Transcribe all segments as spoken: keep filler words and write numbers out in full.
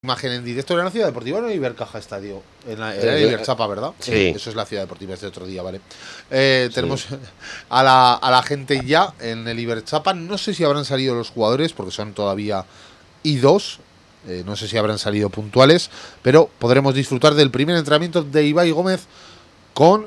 Imagen en directo en la Ciudad Deportiva, no Ibercaja Estadio, en la, en la Eh, Iberchapa, ¿verdad? sí. Eso es la Ciudad Deportiva, es de otro día, ¿vale? Eh, Sí. tenemos a la, a la gente ya en el Iberchapa. No sé si habrán salido los jugadores, porque son todavía I dos. Eh, no sé si habrán salido puntuales, pero podremos disfrutar del primer entrenamiento de Ibai Gómez con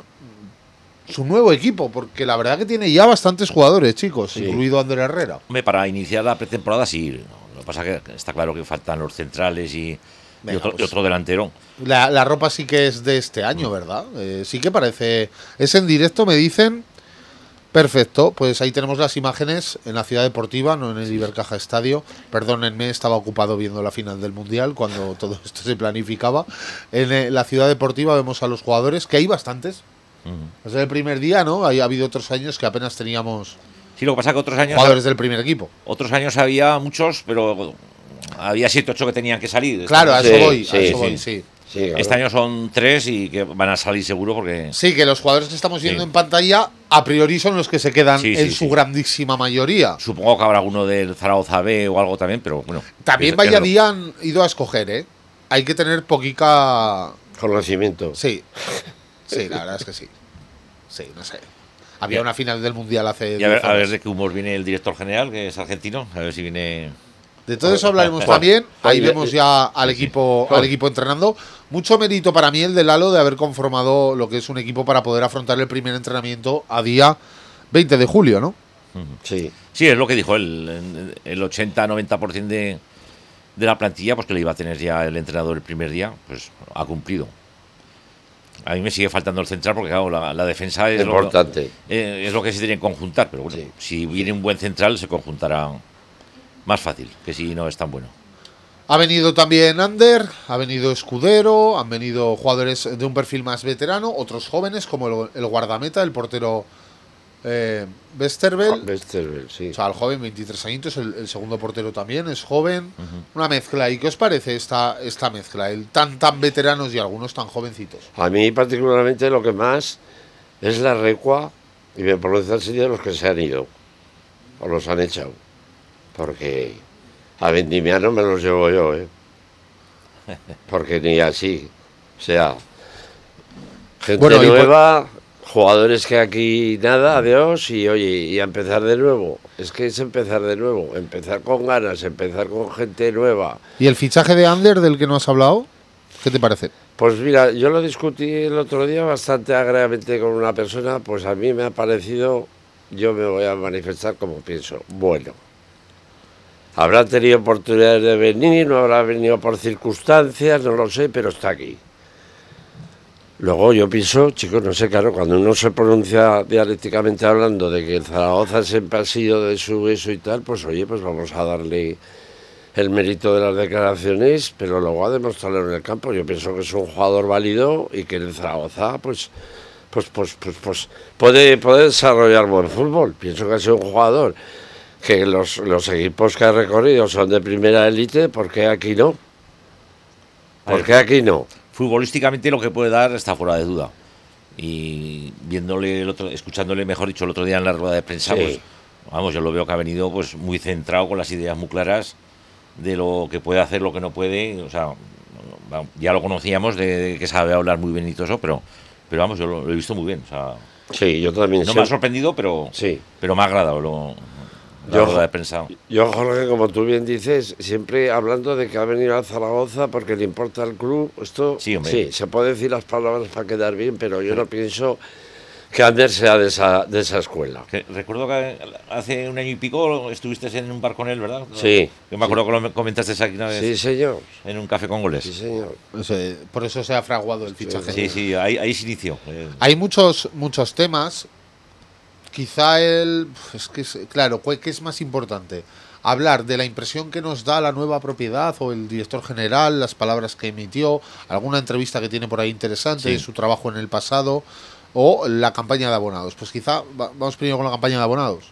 su nuevo equipo, porque la verdad que tiene ya bastantes jugadores, chicos, Sí. incluido Ander Herrera. Hombre, para iniciar la pretemporada sí. Lo que pasa es que está claro que faltan los centrales y, y Venga, otro, pues. y otro delantero. La, la ropa sí que es de este año, ¿verdad? Eh, sí que parece... Es en directo, me dicen. Perfecto, pues ahí tenemos las imágenes en la Ciudad Deportiva, no en el Ibercaja Estadio. Perdónenme, estaba ocupado viendo la final del Mundial cuando todo esto se planificaba. En eh, la Ciudad Deportiva vemos a los jugadores, que hay bastantes. Ujú. Es el primer día, ¿no? Hay, ha habido otros años que apenas teníamos Sí, lo que pasa es que otros años, jugadores del primer equipo. otros años había muchos, pero había siete ocho que tenían que salir. Claro, a Sí, eso voy, a sí, eso sí. voy, sí. Sí, claro. Este año son tres y que van a salir seguro porque... Sí, que los jugadores que estamos viendo Sí. en pantalla a priori son los que se quedan Sí, en sí, su sí. grandísima mayoría. Supongo que habrá alguno del Zaragoza B o algo también, pero bueno. También es- vaya es lo- día han ido a escoger, ¿eh? Hay que tener poquica... Conocimiento. Sí, sí, la verdad es que sí. Sí, no sé. Había una final del Mundial hace... Y a ver, diez a ver horas. de qué humor viene el director general, que es argentino. A ver si viene... De todo eso hablaremos Juan, también. Ahí Juan, vemos ya al equipo, Juan. al equipo entrenando. Mucho mérito para mí el de Lalo de haber conformado lo que es un equipo para poder afrontar el primer entrenamiento a día veinte de julio, ¿no? Sí. Sí, es lo que dijo él. El ochenta noventa por ciento de, de la plantilla, pues que le iba a tener ya el entrenador el primer día, pues ha cumplido. A mí me sigue faltando el central porque, claro, la, la defensa es lo, Importante. eh, es lo que se tiene que conjuntar. Pero bueno, Sí. si viene un buen central, se conjuntará más fácil que si no es tan bueno. Ha venido también Ander, ha venido Escudero, han venido jugadores de un perfil más veterano, otros jóvenes como el, el guardameta, el portero eh, Westerveld. Westerveld, sí. O sea, el joven, veintitrés añitos, el, el segundo portero también es joven. Una mezcla. ¿Y qué os parece esta, esta mezcla? El tan tan veteranos y algunos tan jovencitos. A mí particularmente lo que más es la recua, y me pronuncia el señor, los que se han ido, o los han echado. Porque a Vendimiano me los llevo yo, ¿eh? Porque ni así. O sea, gente Bueno, y por- nueva, jugadores que aquí nada, adiós, y oye, y a empezar de nuevo. Es que es empezar de nuevo, empezar con ganas, empezar con gente nueva. ¿Y el fichaje de Ander del que no has hablado? ¿Qué te parece? Pues mira, yo lo discutí el otro día bastante agradablemente con una persona, pues a mí me ha parecido, yo me voy a manifestar como pienso, bueno. Habrá tenido oportunidades de venir, no habrá venido por circunstancias, no lo sé, pero está aquí. Luego yo pienso, chicos, no sé, claro, cuando uno se pronuncia dialécticamente hablando de que el Zaragoza siempre ha sido de su eso y tal, pues oye, pues vamos a darle el mérito de las declaraciones, pero luego a demostrarlo en el campo. Yo pienso que es un jugador válido y que en el Zaragoza, pues, pues, pues, pues, pues puede, puede desarrollar buen fútbol. Pienso que ha sido un jugador que los, los equipos que ha recorrido son de primera élite, ¿por qué aquí no? ¿Por qué aquí no? Futbolísticamente lo que puede dar está fuera de duda. Y viéndole el otro, escuchándole, mejor dicho, el otro día en la rueda de prensa, Sí. pues vamos, yo lo veo que ha venido pues muy centrado, con las ideas muy claras de lo que puede hacer, lo que no puede. O sea, vamos, ya lo conocíamos de, de que sabe hablar muy bien y todo eso, pero, pero vamos, yo lo, lo he visto muy bien. O sea, Sí, yo también no sé. me ha sorprendido, pero, Sí. pero me ha agradado lo, la Yo- rueda de prensa. Yo, Jorge, como tú bien dices, siempre hablando de que ha venido a Zaragoza porque le importa al club, esto Sí, hombre. se puede decir las palabras para quedar bien, pero yo no pienso que Ander sea de esa, de esa escuela. Que recuerdo que hace un año y pico estuviste en un bar con él, ¿verdad? Sí. Yo me acuerdo que lo comentaste aquí una vez Sí, señor. en un café con goles. Sí, señor. Ese- por eso se ha fraguado el fichaje. Sí, sí, ahí, ahí se inició. Eh, Hay muchos, muchos temas. Quizá el. Es que es, claro, ¿cuál- ¿qué es más importante? Hablar de la impresión que nos da la nueva propiedad o el director general, las palabras que emitió, alguna entrevista que tiene por ahí interesante Sí. de su trabajo en el pasado, o la campaña de abonados. Pues quizá va- vamos primero con la campaña de abonados.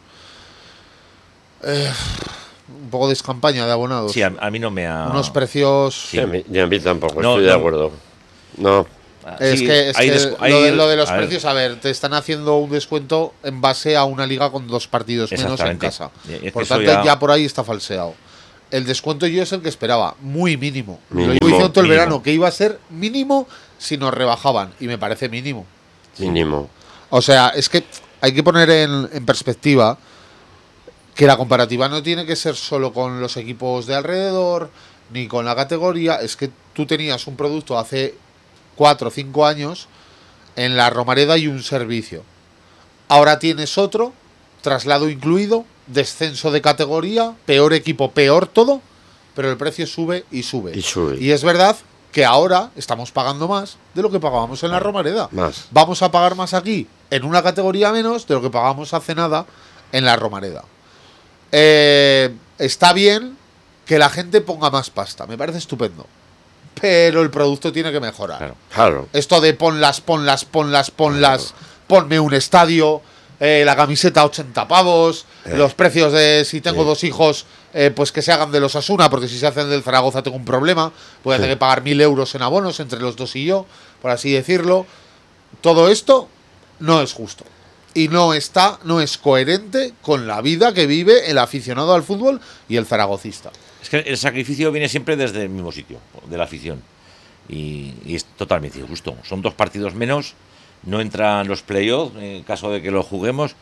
Eh, un poco de campaña de abonados. sí, a, a mí no me ha... Unos precios. Sí. Ni, a mí, ni a mí tampoco, No, estoy de no. acuerdo. No, Ah, Es sí, que, es hay que descu- hay- lo, de, lo de los a ver, precios, a ver, te están haciendo un descuento en base a una liga con dos partidos menos en Exactamente. casa. Es que Por eso tanto, ya... ya- por ahí está falseado. el descuento yo es el que esperaba, muy mínimo. Mínimo, Lo llevo diciendo todo el mínimo. verano, que iba a ser mínimo si nos rebajaban, y me parece mínimo. Mínimo. O sea, es que hay que poner en, en perspectiva que la comparativa no tiene que ser solo con los equipos de alrededor, ni con la categoría. Es que tú tenías un producto hace cuatro o cinco años en la Romareda y un servicio. Ahora tienes otro, traslado incluido, descenso de categoría, peor equipo, peor todo, pero el precio sube y sube. Y sube. Y es verdad que ahora estamos pagando más de lo que pagábamos en la Romareda. Más. Vamos a pagar más aquí en una categoría menos de lo que pagamos hace nada en la Romareda. Eh, está bien que la gente ponga más pasta, me parece estupendo. Pero el producto tiene que mejorar. Claro. Claro. Esto de ponlas, ponlas, ponlas, ponlas, ponme un estadio, eh, la camiseta ochenta pavos, Eh. los precios de si tengo Sí. dos hijos, eh, pues que se hagan de los Asuna, porque si se hacen del Zaragoza tengo un problema, voy a Sí. tener que pagar mil euros en abonos entre los dos y yo, por así decirlo. Todo esto no es justo. Y no está, no es coherente con la vida que vive el aficionado al fútbol y el zaragocista. Es que el sacrificio viene siempre desde el mismo sitio, de la afición. Y, y es totalmente injusto. Son dos partidos menos, no entran los playoffs, en caso de que los juguemos.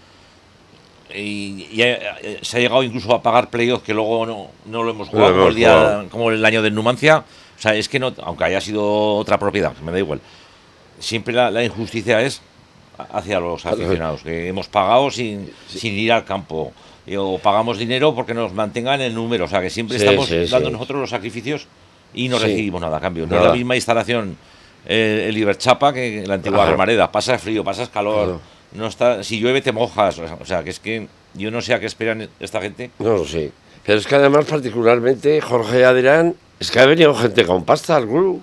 Y, y ha- se ha llegado incluso a pagar playoffs que luego no, no lo hemos jugado, No lo como, hemos el día, jugado. como el año de Numancia. O sea, es que no, aunque haya sido otra propiedad, me da igual. Siempre la, la injusticia es hacia los aficionados, que hemos pagado sin, sin ir al campo. Y o pagamos dinero porque nos mantengan en número. O sea, que siempre Sí, estamos sí, dando sí. nosotros los sacrificios y no Sí. recibimos nada a cambio. No es Nada. la misma instalación eh, el Iberchapa que la antigua Claro. Romareda. Pasas frío, pasas calor. Claro. No está, si llueve te mojas. O sea, o sea, que es que yo no sé a qué esperan esta gente. No lo sé. Pero es que además, particularmente, Jorge Adrián, es que ha venido gente con pasta al club.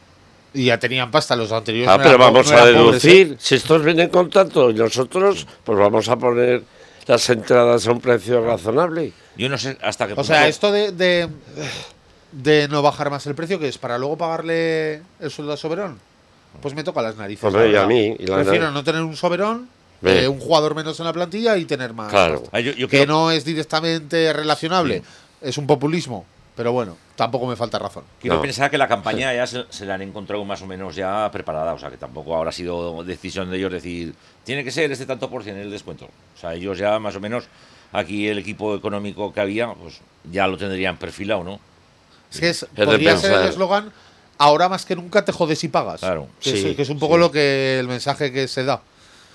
Y ya tenían pasta los anteriores. Ah, no pero eran po- vamos no a eran pobres, ¿eh? deducir. Si estos vienen con tanto y nosotros, pues vamos a poner las entradas a un precio razonable. Yo no sé hasta qué O sea, punto- esto de, de, de no bajar más el precio, que es para luego pagarle el sueldo a Soberón, pues me toca las narices. Hombre, la y a verdad. mí, y la Prefiero verdad. no tener un Soberón, Ve. eh, un jugador menos en la plantilla y tener más. Claro. pasta. Ah, yo- yo que creo- no es directamente relacionable, Sí. es un populismo, pero bueno, tampoco me falta razón. Quiero No. pensar que la campaña ya se, se la han encontrado más o menos ya preparada, o sea que tampoco ahora ha sido decisión de ellos decir, tiene que ser este tanto por cien el descuento. O sea, ellos ya más o menos, aquí el equipo económico que había, pues ya lo tendrían perfilado, ¿no? Es que es, de podría ser el pensar. eslogan, ahora más que nunca te jodes y pagas. Claro. Que, Sí, es, que es un poco sí. lo que el mensaje que se da.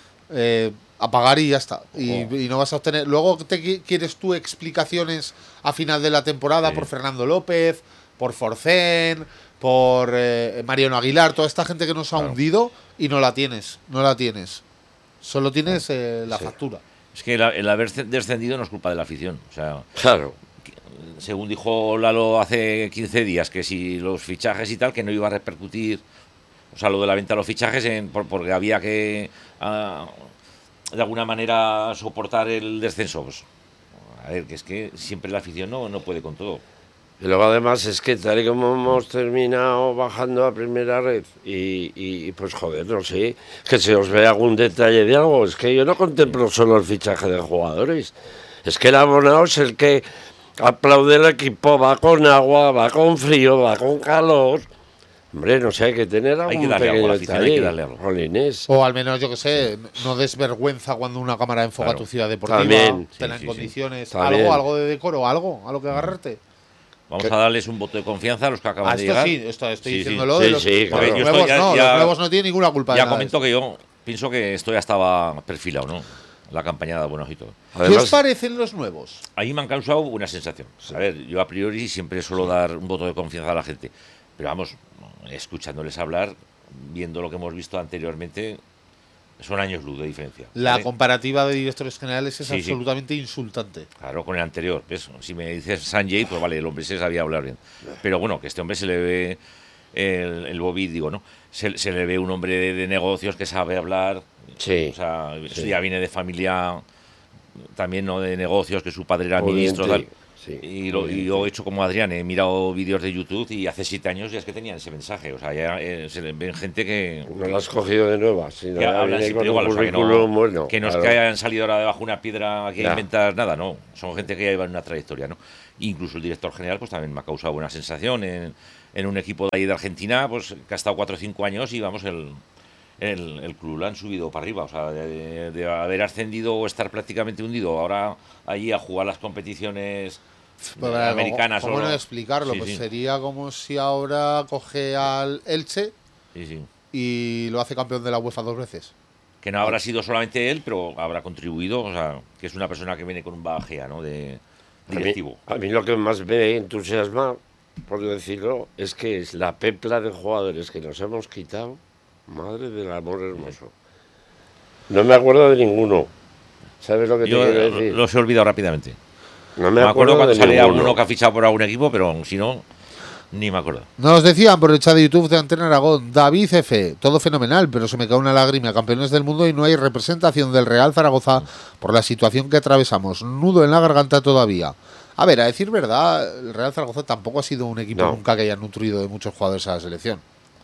Eh, a pagar y ya está. Y, Ojo. y no vas a obtener. Luego te qui- quieres tú explicaciones a final de la temporada Sí. por Fernando López, por Forcén, por eh, Mariano Aguilar, toda esta gente que nos ha Claro. hundido y no la tienes. No la tienes. Solo tienes eh, la Sí. factura. Es que el, el haber ce- descendido no es culpa de la afición. O sea, Claro. según dijo Lalo hace quince días, que si los fichajes y tal, que no iba a repercutir, o sea, lo de la venta de los fichajes, en, por- porque había que, ah, de alguna manera, soportar el descenso. Pues, a ver, que es que siempre la afición no, no puede con todo. Y luego además es que tal y como hemos terminado bajando a primera red y, y, pues joder, no sé, que se os ve algún detalle de algo, es que yo no contemplo solo el fichaje de jugadores, es que el abonado es el que aplaude el equipo, va con agua, va con frío, va con calor. Hombre, no sé, hay que tener algún que darle algo a pequeño la afición, hay detalle. que darle algo. Jolines. O al menos, yo que sé, no des vergüenza cuando una cámara enfoca Claro. tu ciudad deportiva. También. Tenla Sí, en sí, sí. condiciones. También. Algo, algo de decoro, algo, a lo que agarrarte. Vamos ¿Qué? a darles un voto de confianza a los que acaban Ah, de esto llegar. sí, esto estoy Sí, sí. diciéndolo Sí, de los, sí, los claro. Yo nuevos estoy ya- no, ya- los nuevos no tienen ninguna culpa de Ya nada de comento esto. que yo pienso que esto ya estaba perfilado, ¿no? La campaña de abonos y todo. ¿Qué os Además, parecen los nuevos? Ahí me han causado una sensación. A ver, yo a priori siempre suelo dar un voto de confianza a la gente. Pero vamos, escuchándoles hablar, viendo lo que hemos visto anteriormente, son años luz de diferencia. La ¿vale? comparativa de directores generales es Sí, sí. absolutamente insultante. Claro, con el anterior. ¿Ves? Si me dices Sanjay, pues vale, el hombre se sabía hablar bien. Pero bueno, que este hombre se le ve, el, el Bobby, digo, ¿no? Se, se le ve un hombre de, de negocios que sabe hablar. Sí. O sea, eso Sí. ya viene de familia también, ¿no? De negocios, que su padre era Pudiente. ministro, tal. Sí. Y lo, y yo he hecho como Adrián, he mirado vídeos de YouTube y hace siete años ya es que tenían ese mensaje. O sea, ya eh, se le ven gente que, No lo has cogido de nueva, sino que hablan viene siempre con un igual. O sea, que currículum no, bueno. que no es claro. que hayan salido ahora debajo de una piedra aquí a Ya. inventar nada, no. Son gente que ya llevan una trayectoria, ¿no? Incluso el director general pues también me ha causado buena sensación en, en un equipo de ahí de Argentina, pues que ha estado cuatro o cinco años y vamos, el, el, el club lo han subido para arriba. O sea, de, de haber ascendido o estar prácticamente hundido, ahora allí a jugar las competiciones Pero, eh, americanas. ¿Cómo o- no explicarlo? Sí, Pues sí. sería como si ahora coge al Elche Sí, sí. y lo hace campeón de la UEFA dos veces. Que no habrá sido solamente él, pero habrá contribuido, o sea, que es una persona que viene con un bagaje, ¿no? De A mí, directivo. a mí lo que más me entusiasma, por decirlo, es que es la pepla de jugadores que nos hemos quitado. Madre del amor hermoso. No me acuerdo de ninguno. ¿Sabes lo que Yo te quiero lo- decir? los he olvidado rápidamente. no Me acuerdo cuando de sale ninguno. alguno que ha fichado por algún equipo, pero si no, ni me acuerdo. Nos decían por el chat de YouTube de Antena Aragón, David F, todo fenomenal, pero se me cae una lágrima, campeones del mundo y no hay representación del Real Zaragoza por la situación que atravesamos. Nudo en la garganta todavía. A ver, a decir verdad, el Real Zaragoza tampoco ha sido un equipo No. nunca que haya nutrido de muchos jugadores a la selección.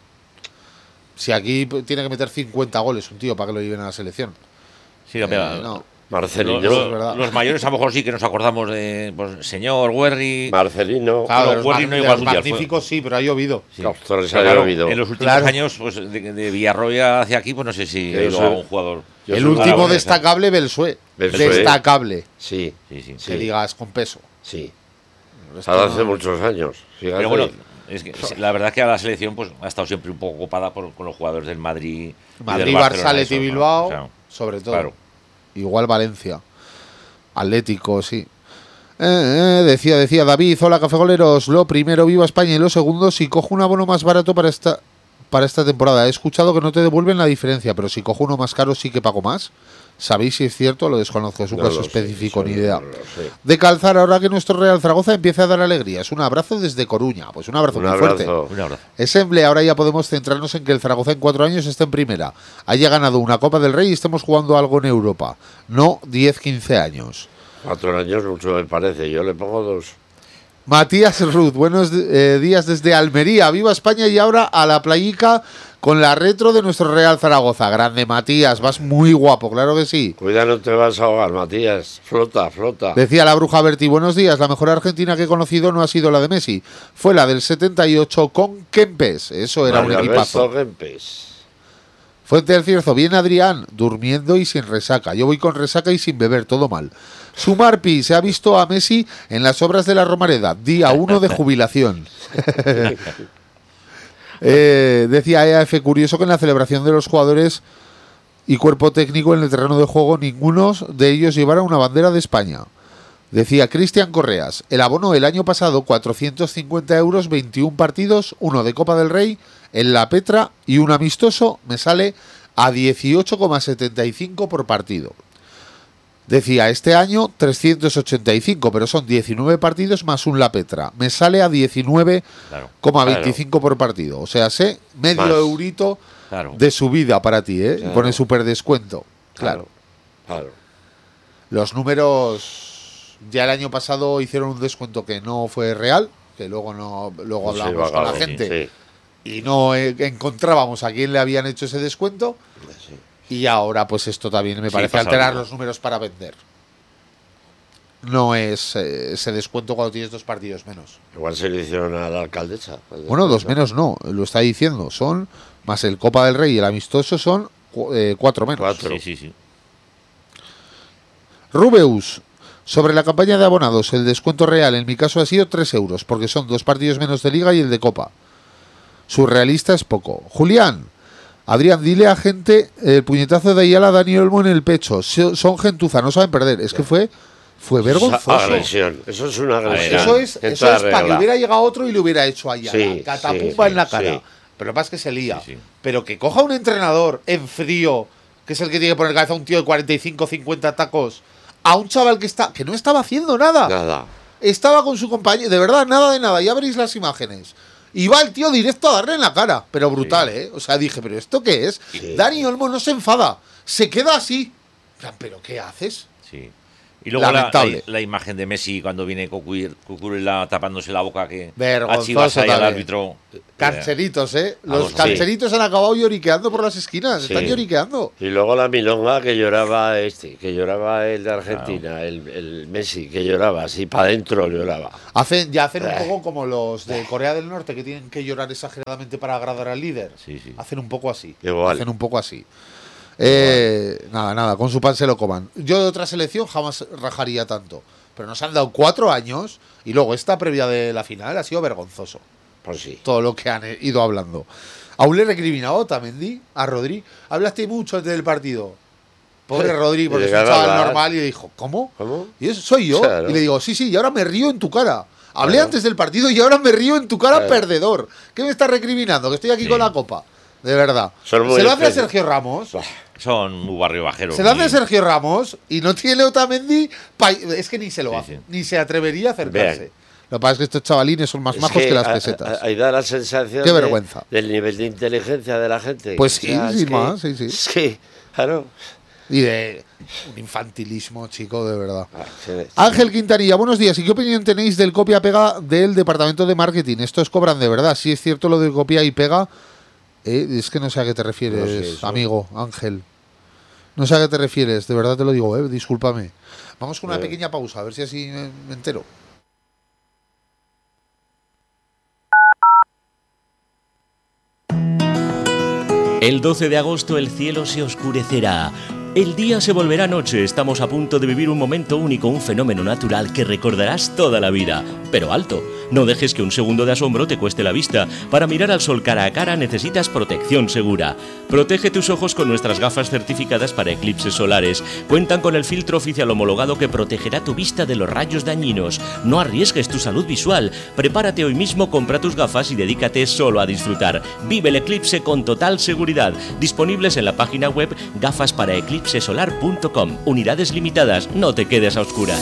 Si aquí p- tiene que meter cincuenta goles un tío para que lo lleven a la selección. Sí, Eh, mira, no. Marcelino. lo- lo- es verdad. los mayores a lo mejor sí que nos acordamos de pues, señor Werri. Marcelino. Claro, Pero de los, Guardi mag- no de igual los mundial, fue- magníficos sí, pero ha llovido. Sí. Ostras, Pero ha claro, llovido. en los últimos Claro. años, pues de, de Villarroya hacia aquí, pues no sé si Yo ha ido soy- a un jugador. Yo El soy último aragonés, destacable, Belsué. Belsué. Destacable. Sí, Sí, sí. Sí. Que digas con peso. sí. Esto Ahora no- hace muchos años. Fíjate. Pero bueno, es que, sí, la verdad es que a la selección pues ha estado siempre un poco ocupada por, con los jugadores del Madrid. y Madrid, del Barça, Barcelona, Atleti, eso, ¿no? Bilbao, O sea, sobre todo. claro. Igual Valencia. Atlético, sí. Eh, eh, decía, decía David, hola cafegoleros, lo primero, viva España, y lo segundo, si cojo un abono más barato para esta para esta temporada. He escuchado que no te devuelven la diferencia, pero si cojo uno más caro sí que pago más. ¿Sabéis si es cierto? Lo desconozco, es un No caso lo sé, específico, eso ni no idea. lo sé. De calzar, ahora que nuestro Real Zaragoza empieza a dar alegrías. Un abrazo desde Coruña. Pues un abrazo Un muy fuerte. abrazo. Un abrazo. Ensemble, ahora ya podemos centrarnos en que el Zaragoza en cuatro años esté en primera. Haya ganado una Copa del Rey y estemos jugando algo en Europa. No diez quince años. Cuatro años mucho me parece. Yo le pongo dos. Matías Ruth, buenos eh, días desde Almería. Viva España y ahora a la playica con la retro de nuestro Real Zaragoza. Grande Matías, vas muy guapo, claro que sí. Cuida, no te vas a ahogar, Matías. Flota, flota. Decía la bruja Berti, buenos días, la mejor Argentina que he conocido no ha sido la de Messi, fue la del setenta y ocho con Kempes, eso era Mario un equipazo. Alberto Kempes. Fuente del Cierzo, bien Adrián, durmiendo y sin resaca. Yo voy con resaca y sin beber, todo mal. Sumarpi, se ha visto a Messi en las obras de la Romareda, día uno de jubilación. eh, decía E A F, curioso que en la celebración de los jugadores y cuerpo técnico en el terreno de juego, ninguno de ellos llevara una bandera de España. Decía Cristian Correas, el abono el año pasado, cuatrocientos cincuenta euros, veintiún partidos, uno de Copa del Rey, en La Petra y un amistoso, me sale a dieciocho coma setenta y cinco por partido. Decía, este año trescientos ochenta y cinco, pero son diecinueve partidos más un La Petra. Me sale a diecinueve coma veinticinco por partido. O sea, sé medio Más. eurito Claro. de subida para ti, ¿eh? Claro. Y pone súper descuento. Claro. Claro. Los números ya el año pasado hicieron un descuento que no fue real, que luego no luego Sí, hablábamos con la vagado, gente sí. y no eh, encontrábamos a quién le habían hecho ese descuento. Sí. Y ahora, pues esto también me Sí, parece pasa alterar algo. los números para vender. No es eh, ese descuento cuando tienes dos partidos menos. Igual se le hicieron a la alcaldesa. Bueno, dos menos no, lo está diciendo. Son, más el Copa del Rey y el amistoso, son cu- eh, cuatro menos. Cuatro. Sí, sí, sí. Rubeus, sobre la campaña de abonados, el descuento real en mi caso ha sido tres euros, porque son dos partidos menos de Liga y el de Copa. Surrealista es poco. Julián, Adrián, dile a gente el puñetazo de Ayala a Dani Olmo en el pecho. So- Son gentuza, no saben perder. Es que fue, fue vergonzoso. Esa agresión. Eso es una agresión. Eso es, En eso toda es para que regla. hubiera llegado otro y le hubiera hecho a Ayala. Sí, Catapumba sí, en la sí, cara. sí. Pero lo que pasa es que se lía. Sí, sí. Pero que coja un entrenador en frío, que es el que tiene que poner cabeza a un tío de cuarenta y cinco, cincuenta tacos, a un chaval que está que no estaba haciendo nada. Nada. Estaba con su compañero, de verdad, nada de nada. Ya veréis las imágenes. Y va el tío directo a darle en la cara. Pero brutal, ¿eh? O sea, dije, ¿pero esto qué es? Sí. Dani Olmo no se enfada. Se queda así. En plan, ¿pero qué haces? Sí. Y luego la, la, lamentable. la imagen de Messi cuando viene Cucurella tapándose la boca que vergonzoso ahí al árbitro. Cancheritos, ¿eh? Los Vamos, cancheritos sí. han acabado lloriqueando por las esquinas. Sí. Están lloriqueando. Y luego la milonga que lloraba este, que lloraba el de Argentina, claro. el, el Messi, que lloraba así para adentro lloraba. Hacen, ya hacen un poco como los de Corea del Norte que tienen que llorar exageradamente para agradar al líder. Sí, sí. Hacen un poco así. Igual. Hacen un poco así. Eh, nada, nada, con su pan se lo coman. Yo de otra selección jamás rajaría tanto. Pero nos han dado cuatro años y luego esta previa de la final ha sido vergonzoso. Pues sí. Todo lo que han ido hablando. Aún le he recriminado a Otamendi, a Rodri. Hablaste mucho antes del partido. Pobre Rodri, porque es un chaval normal y le dijo, ¿cómo? ¿Cómo? Y eso soy yo. Claro. Y le digo, sí, sí, y ahora me río en tu cara. Hablé claro. antes del partido y ahora me río en tu cara, claro. perdedor. ¿Qué me estás recriminando? Que estoy aquí sí. con la copa. De verdad. Se lo hace a Sergio Ramos. Son muy barrio bajeros. Se lo hace a Sergio Ramos y no tiene Otamendi. Pa... Es que ni se lo Sí, hace. sí. Ni se atrevería a acercarse. Vean. Lo que pasa es que estos chavalines son más Es majos que, que las a- pesetas. a- Ahí da la sensación Qué de- vergüenza. del nivel de inteligencia de la gente. Pues O sí, sea, sin es que- más, sí, sí. Es que, claro. Y de un infantilismo, chico, de verdad. Ah, se- Ángel Quintanilla, buenos días. ¿Y qué opinión tenéis del copia-pega del departamento de marketing? ¿Estos cobran de verdad? Si es cierto lo de copia y pega. Eh, es que no sé a qué te refieres, No sé eso. amigo Ángel. No sé a qué te refieres, de verdad te lo digo, eh, discúlpame. Vamos con una Eh. pequeña pausa, a ver si así me, me entero. El doce de agosto el cielo se oscurecerá. El día se volverá noche, estamos a punto de vivir un momento único, un fenómeno natural que recordarás toda la vida. Pero alto, no dejes que un segundo de asombro te cueste la vista. Para mirar al sol cara a cara necesitas protección segura. Protege tus ojos con nuestras gafas certificadas para eclipses solares. Cuentan con el filtro oficial homologado que protegerá tu vista de los rayos dañinos. No arriesgues tu salud visual. Prepárate hoy mismo, compra tus gafas y dedícate solo a disfrutar. Vive el eclipse con total seguridad. Disponibles en la página web gafas para eclipse solar punto com. Unidades limitadas, no te quedes a oscuras.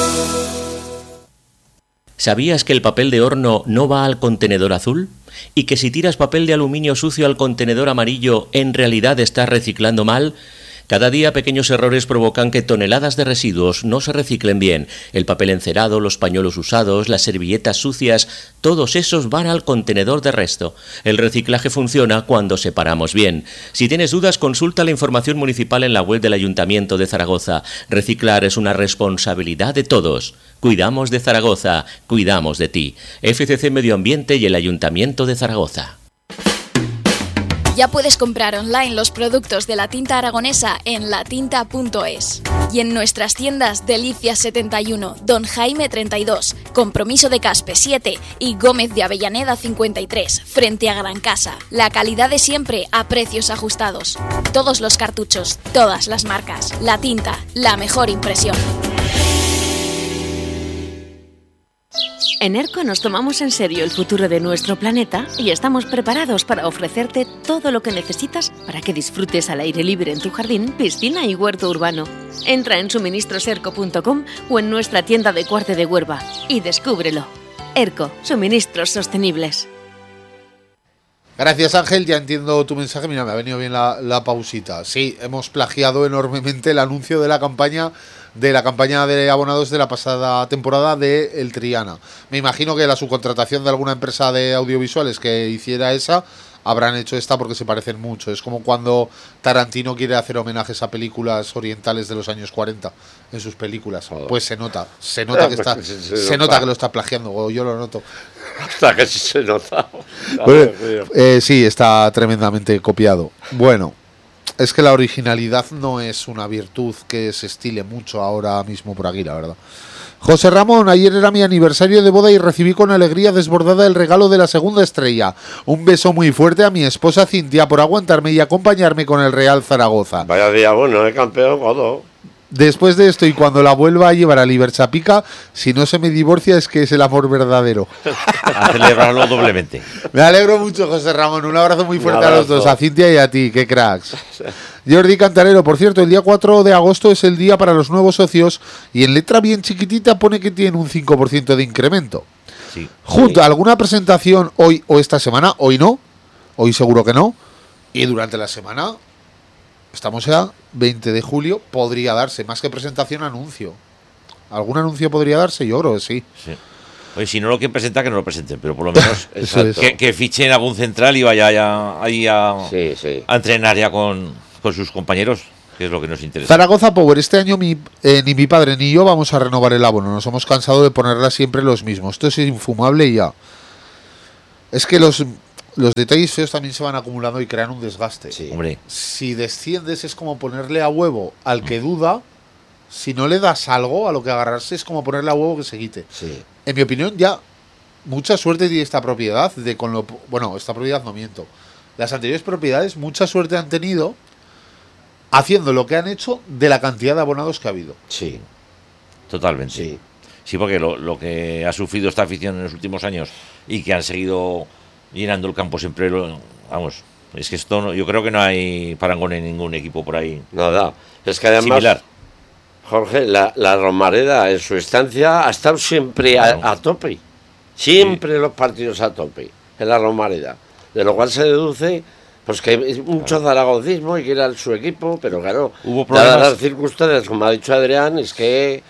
¿Sabías que el papel de horno no va al contenedor azul? ¿Y que si tiras papel de aluminio sucio al contenedor amarillo, en realidad estás reciclando mal? Cada día pequeños errores provocan que toneladas de residuos no se reciclen bien. El papel encerado, los pañuelos usados, las servilletas sucias, todos esos van al contenedor de resto. El reciclaje funciona cuando separamos bien. Si tienes dudas, consulta la información municipal en la web del Ayuntamiento de Zaragoza. Reciclar es una responsabilidad de todos. Cuidamos de Zaragoza, cuidamos de ti. F C C Medio Ambiente y el Ayuntamiento de Zaragoza. Ya puedes comprar online los productos de la tinta aragonesa en latinta punto es. Y en nuestras tiendas Delicias setenta y uno, Don Jaime treinta y dos, Compromiso de Caspe siete y Gómez de Avellaneda cincuenta y tres, frente a Gran Casa. La calidad de siempre a precios ajustados. Todos los cartuchos, todas las marcas. La tinta, la mejor impresión. En ERCO nos tomamos en serio el futuro de nuestro planeta y estamos preparados para ofrecerte todo lo que necesitas para que disfrutes al aire libre en tu jardín, piscina y huerto urbano. Entra en suministros erco punto com o en nuestra tienda de Cuarte de Huerva y descúbrelo. ERCO, suministros sostenibles. Gracias, Ángel, ya entiendo tu mensaje. Mira, me ha venido bien la, la pausita. Sí, hemos plagiado enormemente el anuncio de la campaña de la campaña de abonados de la pasada temporada de El Triana. Me imagino que la subcontratación de alguna empresa de audiovisuales que hiciera esa habrán hecho esta porque se parecen mucho. Es como cuando Tarantino quiere hacer homenajes a películas orientales de los años cuarenta en sus películas. Pues se nota, se nota que está, Se se nota. nota que lo está plagiando, o yo lo noto. Hasta que sí se nota. Bueno, eh, sí, está tremendamente copiado. Bueno, es que la originalidad no es una virtud que se estile mucho ahora mismo por aquí, la verdad. José Ramón, ayer era mi aniversario de boda y recibí con alegría desbordada el regalo de la segunda estrella. Un beso muy fuerte a mi esposa Cintia por aguantarme y acompañarme con el Real Zaragoza. Vaya día bueno, el campeón, godo. Después de esto y cuando la vuelva a llevar a Liberchapica, si no se me divorcia es que es el amor verdadero. A celebrarlo doblemente. Me alegro mucho, José Ramón. Un abrazo muy fuerte a los abrazo. dos, a Cintia y a ti, qué cracks. Jordi Cantarero, por cierto, el día cuatro de agosto es el día para los nuevos socios y en letra bien chiquitita pone que tiene un cinco por ciento de incremento. Sí. Junto a alguna presentación hoy o esta semana, hoy no, hoy seguro que no, y durante la semana, estamos ya veinte de julio, podría darse, más que presentación, anuncio. ¿Algún anuncio podría darse? Yo creo que sí. Sí. Oye, si no lo quieren presentar, que no lo presenten, pero por lo menos Eso es. que, que fichen algún central y vaya ya, ahí a, Sí, sí. a entrenar ya con, con sus compañeros, que es lo que nos interesa. Zaragoza Power, este año mi, eh, ni mi padre ni yo vamos a renovar el abono. Nos hemos cansado de ponerla siempre los mismos. Esto es infumable y ya. Es que los, los detalles feos también se van acumulando y crean un desgaste. Sí. Hombre, Si desciendes es como ponerle a huevo al que duda. Si no le das algo a lo que agarrarse es como ponerle a huevo que se quite. Sí. En mi opinión, ya mucha suerte tiene esta propiedad de con lo bueno, esta propiedad no miento. Las anteriores propiedades mucha suerte han tenido haciendo lo que han hecho de la cantidad de abonados que ha habido. Sí. totalmente. Sí. Sí, porque lo, lo que ha sufrido esta afición en los últimos años y que han seguido llenando el campo siempre, lo- vamos, es que esto no- yo creo que no hay parangón en ningún equipo por ahí Nada. Es que además, similar. Jorge, la, la Romareda en su estancia ha estado siempre a, Claro. a tope. Siempre los partidos a tope en la Romareda. De lo cual se deduce pues que hay mucho zaragocismo y que era su equipo, pero claro, Hubo dadas problemas. las circunstancias, como ha dicho Adrián, es que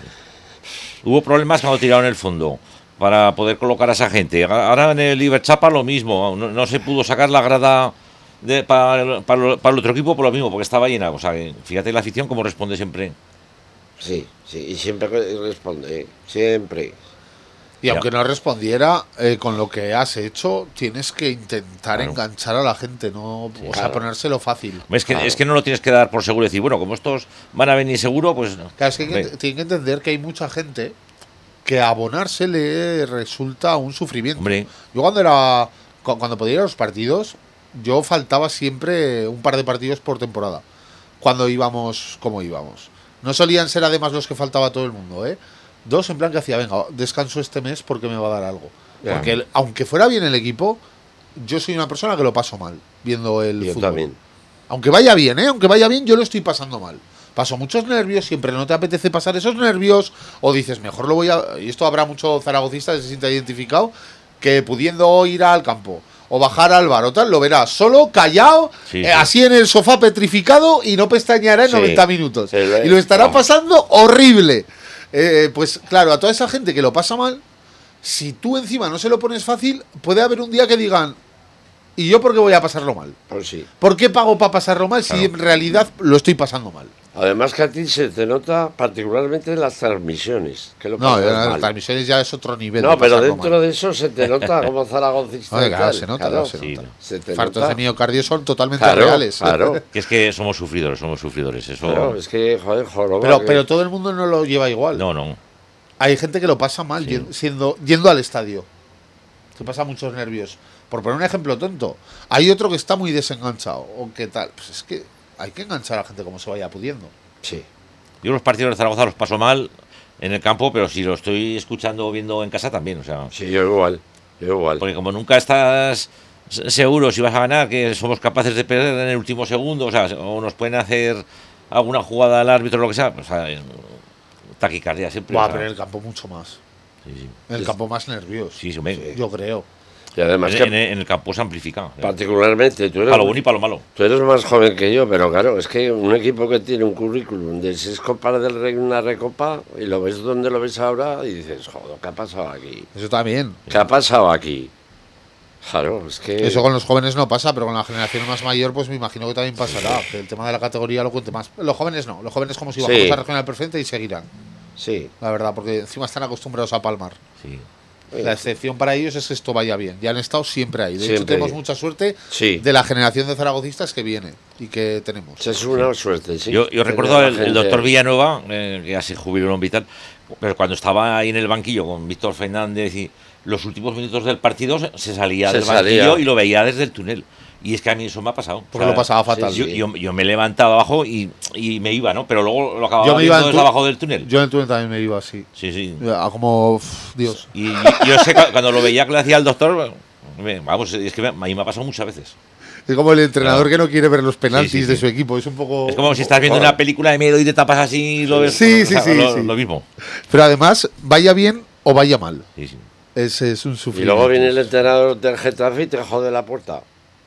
Hubo problemas cuando tiraron el fondo para poder colocar a esa gente. Ahora en el Iberchapa lo mismo, no, no se pudo sacar la grada de, para, el- para, lo- para el otro equipo por lo mismo, porque estaba llena. O sea, que fíjate la afición cómo responde siempre. sí, sí, y siempre responde, siempre. Y Ya. aunque no respondiera, eh, con lo que has hecho, tienes que intentar Claro. enganchar a la gente, no, o sea, claro. ponérselo fácil. Es que, Claro. es que no lo tienes que dar por seguro y decir, bueno, como estos van a venir seguro, pues. Claro, es que hay que- hombre, tienen que entender que hay mucha gente que abonarse le resulta un sufrimiento. hombre, Yo cuando era cu- cuando podía ir a los partidos, yo faltaba siempre un par de partidos por temporada. Cuando íbamos como íbamos. No solían ser además los que faltaba todo el mundo, ¿eh? Dos en plan que hacía, venga, descanso este mes porque me va a dar algo. Ya. Porque el- aunque fuera bien el equipo, yo soy una persona que lo paso mal viendo el Yo fútbol. también. Aunque vaya bien, ¿eh? Aunque vaya bien, yo lo estoy pasando mal. Paso muchos nervios, siempre no te apetece pasar esos nervios, o dices, mejor lo voy a... Y esto habrá mucho zaragocista que se sienta identificado, que pudiendo ir al campo, o bajar al bar o tal, lo verás solo, callado, Sí, eh, sí. así en el sofá petrificado, y no pestañeará en Sí. noventa minutos. Sí, lo- Y lo estará oh. pasando horrible. Eh, pues claro, a toda esa gente que lo pasa mal, si tú encima no se lo pones fácil, puede haber un día que digan, ¿y yo por qué voy a pasarlo mal? Pues sí. ¿Por qué pago para pasarlo mal si en realidad lo estoy pasando mal? Además que a ti se te nota particularmente en las transmisiones. Que lo No, pasas las mal. transmisiones ya es otro nivel. No, de pero pasarlo dentro mal. de eso se te nota como zaragocista. Oye, y claro, tal, se nota, claro. se Sí, nota. Se te Fartos nota. de miocardio son totalmente Claro, reales. claro. que es que somos sufridores, somos sufridores. Eso. Claro, es que, joder, joroba, Pero, que- pero todo el mundo no lo lleva igual. No, no. Hay gente que lo pasa mal Sí. yen- siendo, yendo al estadio. Se pasa muchos nervios. Por poner un ejemplo tonto, hay otro que está muy desenganchado. O qué tal. Pues es que hay que enganchar a la gente como se vaya pudiendo. Sí. Yo los partidos de Zaragoza los paso mal en el campo, pero si lo estoy escuchando o viendo en casa también. O sea, Sí, yo igual. Yo igual. porque como nunca estás se- seguro si vas a ganar, que somos capaces de perder en el último segundo, o sea, o nos pueden hacer alguna jugada al árbitro o lo que sea, pues, o sea, eh, taquicardia siempre. Va o a sea, pero en el campo mucho más. sí, sí. En el campo más nervios. Sí, sí, hombre. Yo creo. Y además en, que en- en el campo se amplifica. eh. particularmente tú eres, Para lo bueno y para lo malo. tú eres más joven que yo, pero claro, es que un equipo que tiene un currículum de seis copas del Rey, una recopa, y lo ves donde lo ves ahora y dices, joder, ¿qué ha pasado aquí? Eso también. ¿Qué ha pasado aquí? Claro, es que... Eso con los jóvenes no pasa, pero con la generación más mayor, pues me imagino que también pasará. Que el tema de la categoría lo cuente más. Los jóvenes no. Los jóvenes como si Sí. bajamos a regional preferente y seguirán. Sí. La verdad, porque encima están acostumbrados a palmar. Sí. La excepción para ellos es que esto vaya bien. Ya han estado siempre ahí. De hecho, Siempre tenemos ahí. mucha suerte Sí. de la generación de zaragocistas que viene y que tenemos. Es una suerte, sí. Yo, yo Tener recuerdo a la el, el gente- doctor Villanueva, eh, que ya se jubiló en Vital, pero cuando estaba ahí en el banquillo con Víctor Fernández y los últimos minutos del partido se, se salía Se del banquillo salía. y lo veía desde el túnel. Y es que a mí eso me ha pasado. Porque lo pasaba fatal. Yo, sí. yo, yo me levantaba abajo y, y me iba, ¿no? Pero luego lo acababa Yo me viendo iba en desde tu- abajo del túnel. Yo en el túnel también me iba así. Sí, sí. A como, uf, Dios. Y, y- yo sé que cuando lo veía que le hacía el doctor, me- vamos, es que me- a mí me ha pasado muchas veces. Es como el entrenador Claro. que no quiere ver los penaltis Sí, sí, de sí. su equipo. Es un poco. Es como si estás viendo una película de miedo y te tapas así y lo ves. Sí, o sí, sea, sí, Lo, sí. lo mismo. Pero además, vaya bien o vaya mal. Sí, sí. Es, es un Y sufrimiento. luego viene el entrenador del Getafe y te jode la puerta.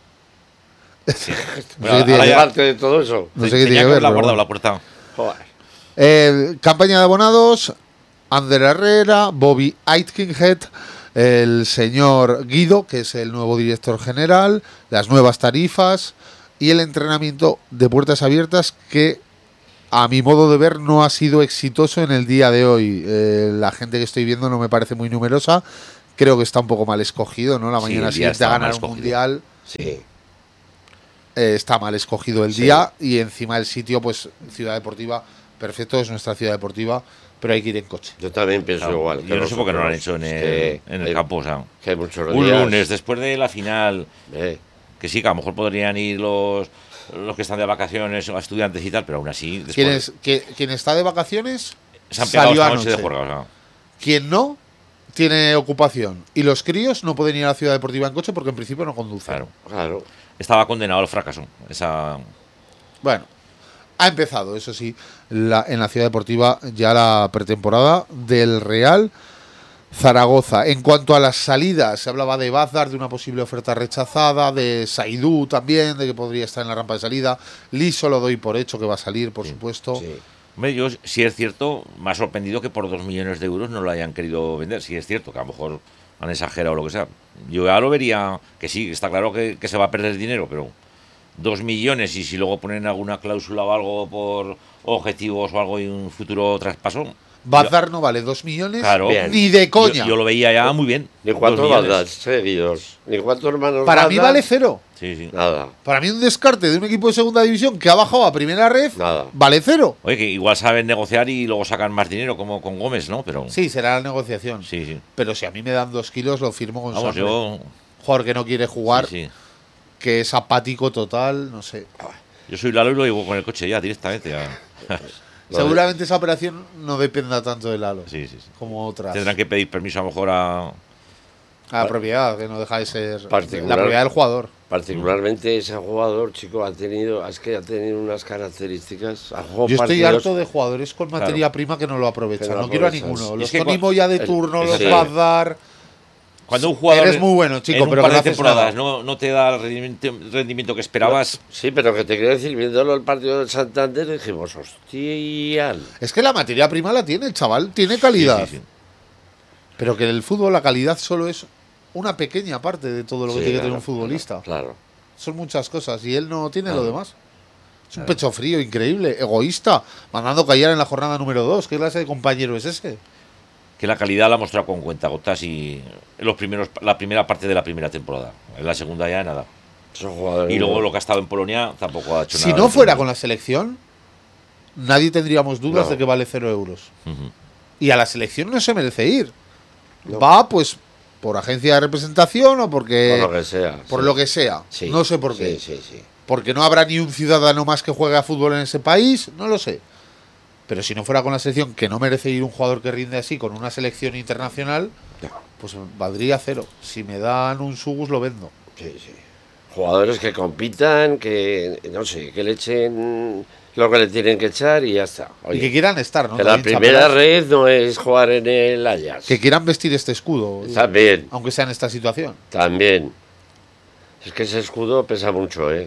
No sé qué Bueno, tiene ahora que- ya- Aparte de todo eso. no sé qué Tenía tiene que que ver. haberla pero guardado bueno. la puerta. Joder. Eh, campaña de abonados. Ander Herrera, Bobby Aitkenhead, el señor Guido, que es el nuevo director general, las nuevas tarifas y el entrenamiento de puertas abiertas que, a mi modo de ver, no ha sido exitoso en el día de hoy. Eh, la gente que estoy viendo no me parece muy numerosa. Creo que está un poco mal escogido, ¿no? La Sí, mañana el día siguiente a estaba mal ganar un escogido. mundial. Sí. Eh, está mal escogido el Sí. día y encima el sitio, pues Ciudad Deportiva, perfecto, es nuestra ciudad deportiva, pero hay que ir en coche. Yo también pienso Claro, igual. yo no sé por qué no lo han hecho en nosotros. el, Es que en el hay- campo. O sea, Que hay muchos un días. lunes después de la final, Eh, que sí, que a lo mejor podrían ir los, los que están de vacaciones o estudiantes y tal, pero aún así. Después, Quien, es- que- quien está de vacaciones se han pegado salió esta noche de anoche. juerga. O sea, Quien no tiene ocupación y los críos no pueden ir a la Ciudad Deportiva en coche porque en principio no conducen. claro. claro. Estaba condenado al fracaso. Esa, Bueno, ha empezado, eso sí, la, en la Ciudad Deportiva ya la pretemporada del Real Zaragoza. En cuanto a las salidas, se hablaba de Bazar, de una posible oferta rechazada, de Saidú también, de que podría estar en la rampa de salida. Liso lo doy por hecho que va a salir, por supuesto. Sí. Hombre, yo, si es cierto, me ha sorprendido que por dos millones de euros no lo hayan querido vender. Si es cierto, que a lo mejor han exagerado o lo que sea. Yo ya lo vería, que sí, está claro que, que se va a perder dinero, pero dos millones y si luego ponen alguna cláusula o algo por objetivos o algo y un futuro traspaso. Bazar no vale dos millones Claro. Bien. ni de coña. Yo, yo lo veía ya muy bien. Ni dos cuántos millones. bandas seguidos. Ni cuántos hermanos. Para mí Bazar, vale cero. Sí, sí. Nada. Para mí un descarte de un equipo de segunda división que ha bajado a primera red Nada. vale cero. Oye, que igual saben negociar y luego sacan más dinero, como con Gómez, ¿no? Pero Sí, será la negociación. sí, sí. Pero si a mí me dan dos kilos, lo firmo con Vamos, sangre. yo, Jugador que no quiere jugar, sí, sí. que es apático total, no sé. Yo soy Lalo y lo llevo con el coche ya directamente. ya. Lo Seguramente esa operación no dependa tanto de Lalo Sí, sí, sí. como otras. Tendrán que pedir permiso a lo mejor a... A la propiedad, que no deja de ser Particular. la propiedad del jugador. Particularmente ese jugador, chico, ha tenido, es que ha tenido unas características. Ha jugado Yo estoy partidos- harto de jugadores con materia Claro. prima que no lo aprovechan. Que no No, quiero a aprovechan. ninguno. Y Los es que Tony cua- Moya de el- turno, los sí. va a dar. Cuando un jugador Eres muy bueno, chico, en un pero par que no de haces temporadas nada. no, no te da el rendimiento, rendimiento que esperabas. Sí, pero que te quiero decir, viéndolo el partido del Santander, dijimos, hostia. Es que la materia prima la tiene el chaval, tiene calidad. Sí, sí, sí. Pero que en el fútbol la calidad solo es una pequeña parte de todo lo que Sí, tiene que claro, tener un futbolista. Claro. Son muchas cosas y él no tiene Claro. lo demás. Es un pecho frío, increíble, egoísta, mandando callar en la jornada número dos. ¿Qué clase de compañero es ese? Que la calidad la ha mostrado con cuentagotas y en los primeros, la primera parte de la primera temporada. En la segunda ya nada. Esos jugadores. Y luego lo que ha estado en Polonia tampoco ha hecho Si nada. no de fuera otro con la selección, nadie tendríamos dudas No. de que vale cero euros. mundo. Ujú. Y a la selección no se merece ir. No. Va, pues, por agencia de representación o porque... Por lo que sea. por sí. lo que sea. Sí, No sé por qué. Sí, sí, sí. Porque no habrá ni un ciudadano más que juegue a fútbol en ese país, no lo sé. Pero si no fuera con la selección, que no merece ir un jugador que rinde así con una selección internacional, pues valdría cero. Si me dan un Sugus, lo vendo. Sí, sí. Jugadores que compitan, que no sé, que le echen lo que le tienen que echar y ya está. Oye, Y que quieran estar, ¿no? que la También primera chapelas. red no es jugar en el Ajax. Que quieran vestir este escudo, También, aunque sea en esta situación. también. Es que ese escudo pesa mucho, ¿eh?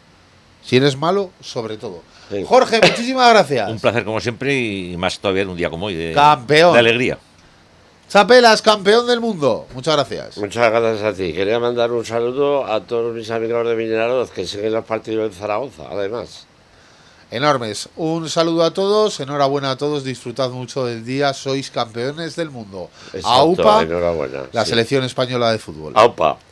Si eres malo, sobre todo. Sí. Jorge, muchísimas gracias. Un placer como siempre y más todavía en un día como hoy. De, Campeón. De alegría. Chapelas, campeón del mundo. Muchas gracias. Muchas gracias a ti. Quería mandar un saludo a todos mis amigos de Mineros que siguen los partidos de Zaragoza, además. Enormes. Un saludo a todos, enhorabuena a todos, disfrutad mucho del día, sois campeones del mundo. Exacto, AUPA, enhorabuena. la sí. selección española de fútbol. Aupa.